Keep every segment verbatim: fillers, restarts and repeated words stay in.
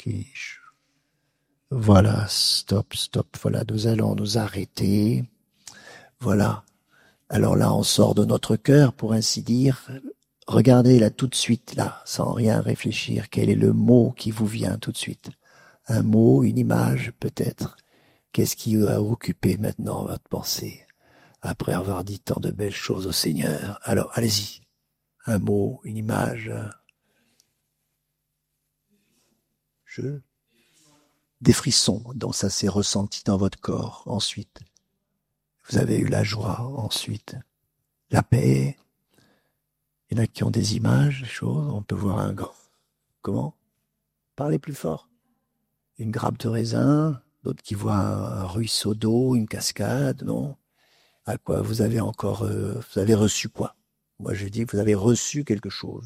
Kish. Voilà, stop, stop. Voilà, nous allons nous arrêter. Voilà. Alors là, on sort de notre cœur, pour ainsi dire. Regardez là tout de suite, là, sans rien réfléchir, quel est le mot qui vous vient tout de suite. Un mot, une image, peut-être. Qu'est-ce qui a occupé maintenant votre pensée, après avoir dit tant de belles choses au Seigneur? Alors, allez-y. Un mot, une image. Je... Des frissons, donc ça s'est ressenti dans votre corps. Ensuite, vous avez eu la joie. Ensuite, la paix. Il y en a qui ont des images, des choses. On peut voir un grand. Comment? Parlez plus fort. Une grappe de raisin. D'autres qui voient un ruisseau d'eau, une cascade, non? À quoi vous avez encore, euh, vous avez reçu quoi? Moi, je dis que vous avez reçu quelque chose.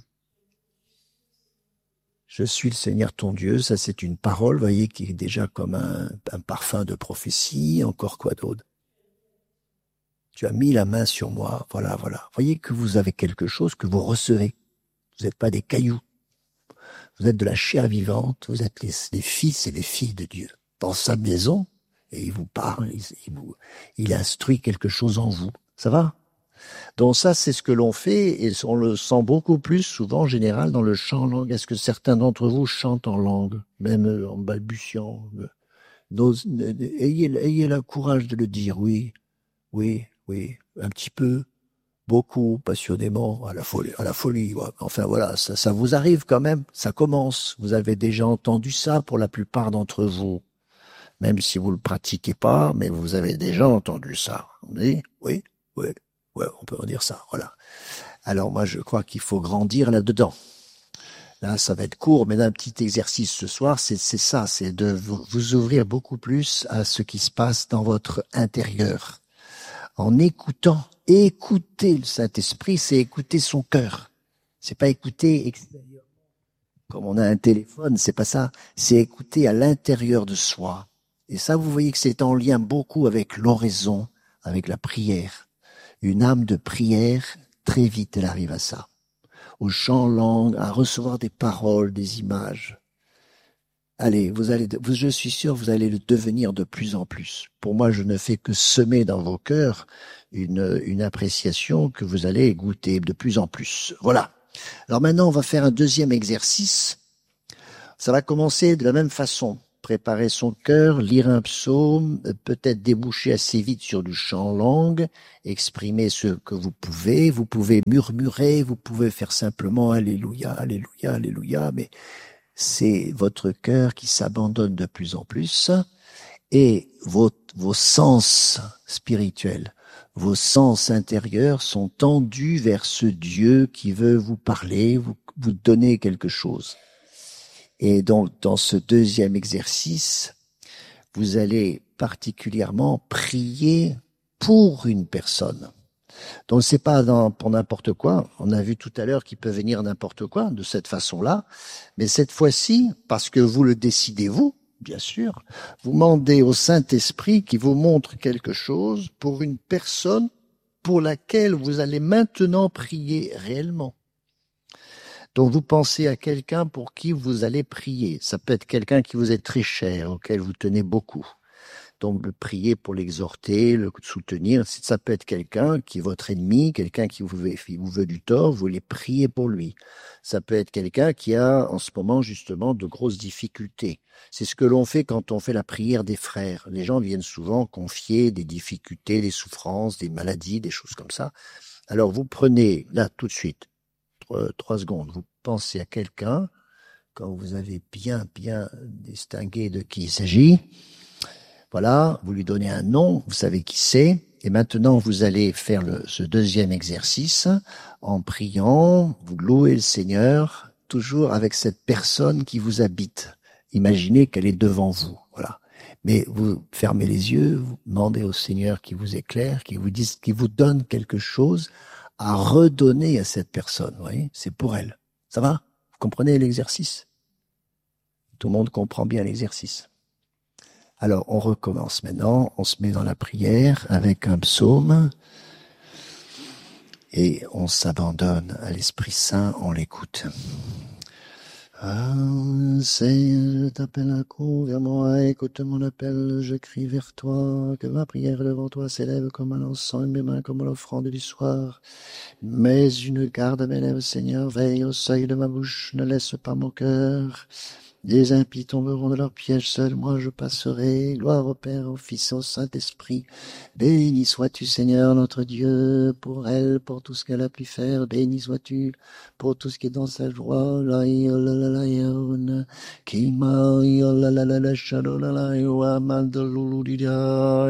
Je suis le Seigneur ton Dieu, ça c'est une parole, voyez, qui est déjà comme un, un parfum de prophétie. Encore quoi d'autre? Tu as mis la main sur moi, voilà, voilà. Voyez que vous avez quelque chose que vous recevez. Vous n'êtes pas des cailloux. Vous êtes de la chair vivante, vous êtes les, les fils et les filles de Dieu. Dans sa maison, et il vous parle, il, il, vous, il instruit quelque chose en vous. Ça va? Donc ça, c'est ce que l'on fait, et on le sent beaucoup plus souvent en général dans le chant en langue. Est-ce que certains d'entre vous chantent en langue, même en balbutiant? N'ose- Ayez, ayez le courage de le dire, oui, oui, oui, un petit peu, beaucoup, passionnément, à la folie, à la folie. Ouais. Enfin voilà, ça, ça vous arrive quand même, ça commence. Vous avez déjà entendu ça pour la plupart d'entre vous, même si vous le pratiquez pas, mais vous avez déjà entendu ça. Oui, oui, oui, ouais, on peut en dire ça. Voilà. Alors moi, je crois qu'il faut grandir là-dedans. Là, ça va être court, mais un petit exercice ce soir, c'est c'est ça, c'est de vous, vous ouvrir beaucoup plus à ce qui se passe dans votre intérieur. En écoutant, écouter le Saint-Esprit, c'est écouter son cœur. C'est pas écouter extérieur. Comme on a un téléphone, c'est pas ça. C'est écouter à l'intérieur de soi. Et ça, vous voyez que c'est en lien beaucoup avec l'oraison, avec la prière. Une âme de prière, très vite, elle arrive à ça. Au chant en langue, à recevoir des paroles, des images. Allez, vous allez, vous, je suis sûr, vous allez le devenir de plus en plus. Pour moi, je ne fais que semer dans vos cœurs une, une appréciation que vous allez goûter de plus en plus. Voilà. Alors maintenant, on va faire un deuxième exercice. Ça va commencer de la même façon. Préparer son cœur, lire un psaume, peut-être déboucher assez vite sur du chant en langue, exprimer ce que vous pouvez. Vous pouvez murmurer, vous pouvez faire simplement Alléluia, Alléluia, Alléluia, mais c'est votre cœur qui s'abandonne de plus en plus et vos, vos sens spirituels, vos sens intérieurs sont tendus vers ce Dieu qui veut vous parler, vous, vous donner quelque chose. Et donc, dans ce deuxième exercice, vous allez particulièrement prier pour une personne. Donc, c'est pas dans, pour n'importe quoi. On a vu tout à l'heure qu'il peut venir n'importe quoi de cette façon-là. Mais cette fois-ci, parce que vous le décidez vous, bien sûr, vous demandez au Saint-Esprit qui vous montre quelque chose pour une personne pour laquelle vous allez maintenant prier réellement. Donc, vous pensez à quelqu'un pour qui vous allez prier. Ça peut être quelqu'un qui vous est très cher, auquel vous tenez beaucoup. Donc, le prier pour l'exhorter, le soutenir. Ça peut être quelqu'un qui est votre ennemi, quelqu'un qui vous veut, vous veut du tort, vous voulez prier pour lui. Ça peut être quelqu'un qui a, en ce moment, justement, de grosses difficultés. C'est ce que l'on fait quand on fait la prière des frères. Les gens viennent souvent confier des difficultés, des souffrances, des maladies, des choses comme ça. Alors, vous prenez, là, tout de suite, trois, trois secondes, vous pensez à quelqu'un, quand vous avez bien, bien distingué de qui il s'agit. Voilà, vous lui donnez un nom, vous savez qui c'est, et maintenant vous allez faire le, ce deuxième exercice en priant, vous louez le Seigneur, toujours avec cette personne qui vous habite. Imaginez qu'elle est devant vous, voilà. Mais vous fermez les yeux, vous demandez au Seigneur qui vous éclaire, qui vous dise, qui vous donne quelque chose à redonner à cette personne, vous voyez, c'est pour elle. Ça va? Vous comprenez l'exercice? Tout le monde comprend bien l'exercice. Alors, on recommence maintenant, on se met dans la prière avec un psaume et on s'abandonne à l'Esprit Saint, on l'écoute. Alléluia. Seigneur, je t'appelle à court vers moi, écoute mon appel, je crie vers toi, que ma prière devant toi s'élève comme un encens et mes mains comme l'offrande du soir. Mais une garde à mes lèvres, Seigneur, veille au seuil de ma bouche, ne laisse pas mon cœur. Les impies tomberont de leur piège, seul moi je passerai. Gloire au Père, au Fils, au Saint-Esprit. Béni sois-tu, Seigneur, notre Dieu, pour elle, pour tout ce qu'elle a pu faire. Béni sois-tu pour tout ce qui est dans sa joie. La la la la la qui m'a la la la la shadow la la yo mal de lulu di da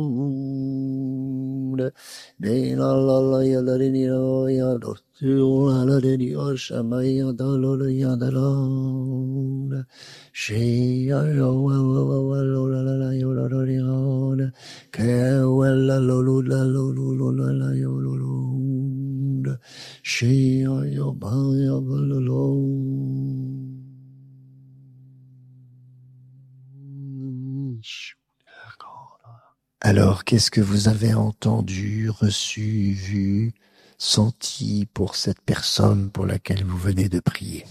yo. Be la la la ya la di ya ya do. La la di ya shamaya da la la ya da la. She ya yo wa wa wa wa lo la la la yo la la di ya. Ke wa la lo lo la lo lo lo la la yo lo lo. She ya yo ba ya ba lo lo. Alors, qu'est-ce que vous avez entendu, reçu, vu, senti pour cette personne pour laquelle vous venez de prier?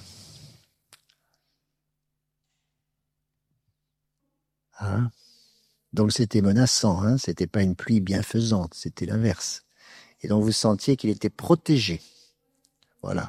Hein? Donc c'était menaçant, hein? C'était pas une pluie bienfaisante, c'était l'inverse. Et donc vous sentiez qu'il était protégé. Voilà.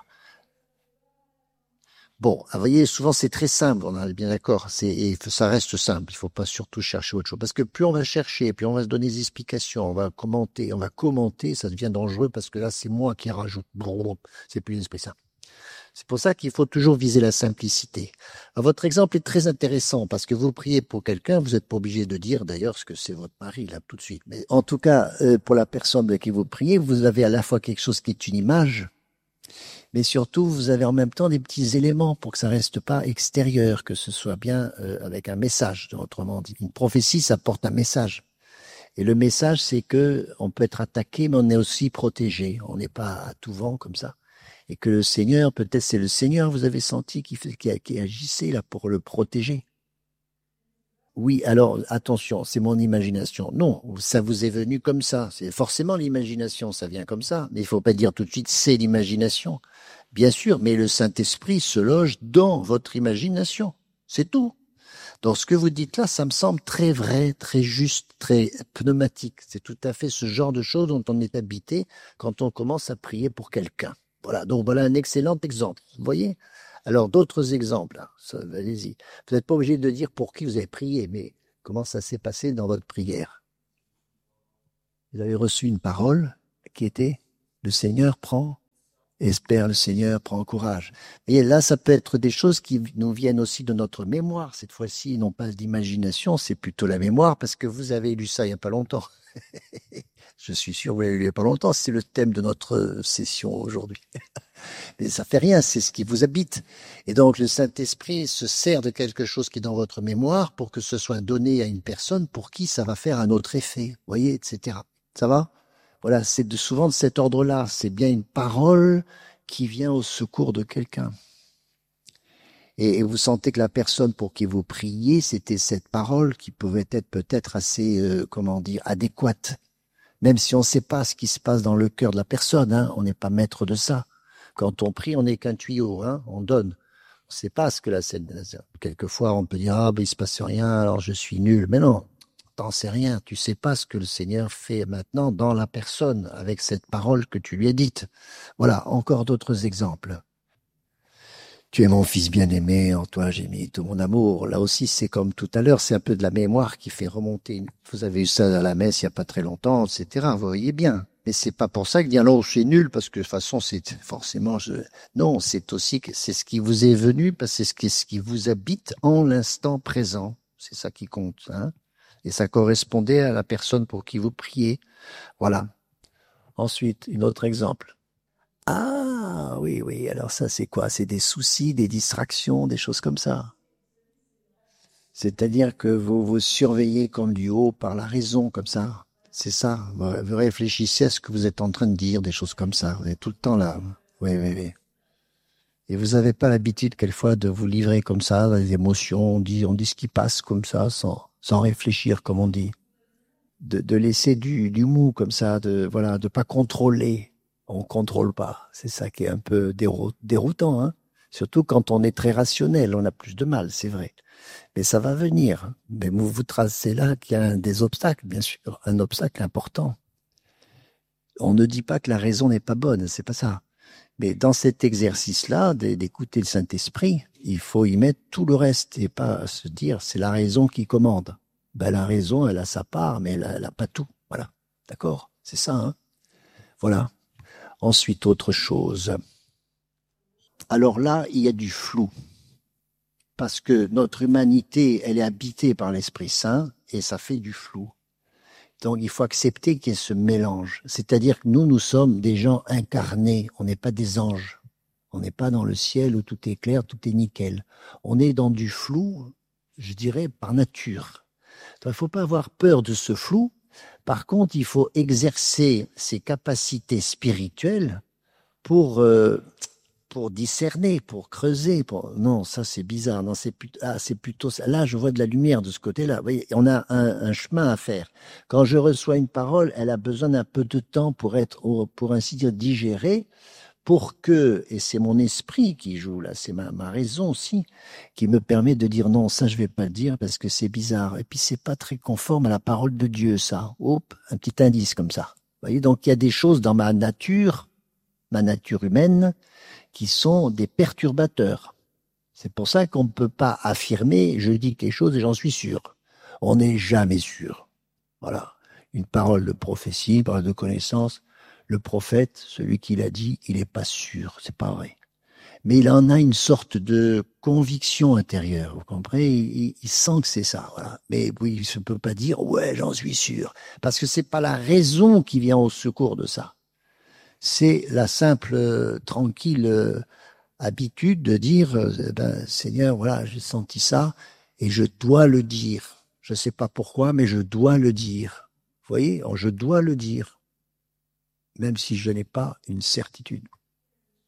Bon, vous voyez, souvent c'est très simple, on est bien d'accord, c'est, et ça reste simple, il faut pas surtout chercher autre chose. Parce que plus on va chercher, plus on va se donner des explications, on va commenter, on va commenter, ça devient dangereux parce que là c'est moi qui rajoute, c'est plus l'esprit simple. C'est pour ça qu'il faut toujours viser la simplicité. Alors, votre exemple est très intéressant parce que vous priez pour quelqu'un, vous n'êtes pas obligé de dire d'ailleurs ce que c'est votre mari là tout de suite. Mais en tout cas, euh, pour la personne de qui vous priez, vous avez à la fois quelque chose qui est une image, mais surtout vous avez en même temps des petits éléments pour que ça reste pas extérieur, que ce soit bien euh, avec un message. Autrement dit, une prophétie, ça porte un message. Et le message, c'est que on peut être attaqué, mais on est aussi protégé. On n'est pas à tout vent comme ça. Et que le Seigneur, peut-être c'est le Seigneur, vous avez senti, qui, qui, qui agissait là pour le protéger. Oui, alors attention, c'est mon imagination. Non, ça vous est venu comme ça. C'est forcément l'imagination, ça vient comme ça. Mais il faut pas dire tout de suite c'est l'imagination. Bien sûr, mais le Saint-Esprit se loge dans votre imagination. C'est tout. Donc ce que vous dites là, ça me semble très vrai, très juste, très pneumatique. C'est tout à fait ce genre de choses dont on est habité quand on commence à prier pour quelqu'un. Voilà, donc voilà un excellent exemple. Vous voyez? Alors d'autres exemples, hein. Allez-y. Vous n'êtes pas obligé de dire pour qui vous avez prié, mais comment ça s'est passé dans votre prière? Vous avez reçu une parole qui était « Le Seigneur prend, espère le Seigneur, prend courage ». Et là, ça peut être des choses qui nous viennent aussi de notre mémoire. Cette fois-ci, non pas d'imagination, c'est plutôt la mémoire, parce que vous avez lu ça il n'y a pas longtemps. Je suis sûr que vous l'avez lu il n'y a pas longtemps, c'est le thème de notre session aujourd'hui. Mais ça fait rien, c'est ce qui vous habite. Et donc le Saint-Esprit se sert de quelque chose qui est dans votre mémoire pour que ce soit donné à une personne pour qui ça va faire un autre effet, vous voyez, et cetera. Ça va? Voilà, c'est de, souvent de cet ordre-là. C'est bien une parole qui vient au secours de quelqu'un. Et, et vous sentez que la personne pour qui vous priez, c'était cette parole qui pouvait être peut-être assez, euh, comment dire, adéquate. Même si on ne sait pas ce qui se passe dans le cœur de la personne, hein, on n'est pas maître de ça. Quand on prie, on n'est qu'un tuyau, hein, on donne. On ne sait pas ce que la scène. Quelquefois, on peut dire ah ben il se passe rien, alors je suis nul. Mais non, t'en sais rien. Tu sais pas ce que le Seigneur fait maintenant dans la personne avec cette parole que tu lui as dite. Voilà, encore d'autres exemples. Tu es mon fils bien-aimé, en toi j'ai mis tout mon amour. Là aussi, c'est comme tout à l'heure, c'est un peu de la mémoire qui fait remonter. Vous avez eu ça à la messe il y a pas très longtemps, et cetera. Vous voyez bien. Mais c'est pas pour ça que dire non, je suis nul, parce que de toute façon, c'est forcément, je... non, c'est aussi que c'est ce qui vous est venu, parce que c'est ce qui, ce qui vous habite en l'instant présent. C'est ça qui compte, hein. Et ça correspondait à la personne pour qui vous priez. Voilà. Ensuite, un autre exemple. Ah, oui, oui. Alors ça, c'est quoi? C'est des soucis, des distractions, des choses comme ça. C'est-à-dire que vous vous surveillez comme du haut par la raison, comme ça. C'est ça. Vous réfléchissez à ce que vous êtes en train de dire, des choses comme ça. Vous êtes tout le temps là. Oui, oui, oui. Et vous n'avez pas l'habitude, quelquefois, de vous livrer comme ça, dans les émotions. On dit, on dit ce qui passe comme ça, sans, sans réfléchir, comme on dit. De, de laisser du, du mou, comme ça, de, voilà, de pas contrôler. On contrôle pas. C'est ça qui est un peu déroutant, hein. Surtout quand on est très rationnel, on a plus de mal, c'est vrai. Mais ça va venir. Mais vous vous tracez là qu'il y a un des obstacles, bien sûr, un obstacle important. On ne dit pas que la raison n'est pas bonne, c'est pas ça. Mais dans cet exercice-là, d'écouter le Saint-Esprit, il faut y mettre tout le reste et pas se dire c'est la raison qui commande. Ben, la raison, elle a sa part, mais elle n'a pas tout. Voilà. D'accord? C'est ça, hein? Voilà. Ensuite, autre chose. Alors là, il y a du flou. Parce que notre humanité, elle est habitée par l'Esprit Saint et ça fait du flou. Donc il faut accepter qu'il y ait ce mélange. C'est-à-dire que nous, nous sommes des gens incarnés, on n'est pas des anges. On n'est pas dans le ciel où tout est clair, tout est nickel. On est dans du flou, je dirais, par nature. Donc il ne faut pas avoir peur de ce flou. Par contre, il faut exercer ses capacités spirituelles pour... Euh, pour discerner, pour creuser. Pour... Non, ça c'est bizarre. Non, c'est plutôt... Ah, c'est plutôt ça. Là, je vois de la lumière de ce côté-là. Vous voyez, on a un, un chemin à faire. Quand je reçois une parole, elle a besoin d'un peu de temps pour être, pour ainsi dire, digérée, pour que, et c'est mon esprit qui joue là, c'est ma, ma raison aussi, qui me permet de dire non, ça je vais pas le dire parce que c'est bizarre. Et puis c'est pas très conforme à la parole de Dieu, ça. Hop, un petit indice comme ça. Vous voyez, donc il y a des choses dans ma nature, ma nature humaine, qui sont des perturbateurs. C'est pour ça qu'on ne peut pas affirmer, je dis quelque chose et j'en suis sûr. On n'est jamais sûr. Voilà. Une parole de prophétie, une parole de connaissance, le prophète, celui qui l'a dit, il n'est pas sûr, c'est pas vrai. Mais il en a une sorte de conviction intérieure, vous comprenez? Il, il sent que c'est ça, voilà. Mais oui, il ne peut pas dire, ouais, j'en suis sûr. Parce que c'est pas la raison qui vient au secours de ça. C'est la simple, euh, tranquille euh, habitude de dire, euh, ben, Seigneur, voilà, j'ai senti ça et je dois le dire. Je ne sais pas pourquoi, mais je dois le dire. Vous voyez, je dois le dire, même si je n'ai pas une certitude.